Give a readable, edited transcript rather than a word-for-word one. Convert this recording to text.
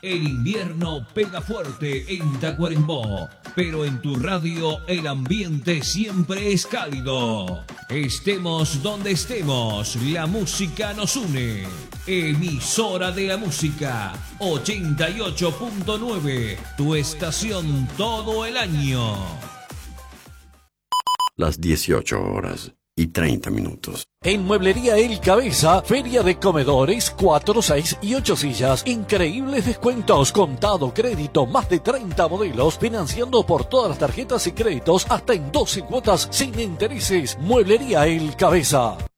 El invierno pega fuerte en Tacuarembó, pero en tu radio el ambiente siempre es cálido. Estemos donde estemos, la música nos une. Emisora de la música 88.9, tu estación todo el año. Las 18:30. En Mueblería El Cabeza, feria de comedores, 4, 6 y 8 sillas. Increíbles descuentos, contado, crédito, más de 30 modelos, financiando por todas las tarjetas y créditos hasta en 12 cuotas sin intereses. Mueblería El Cabeza.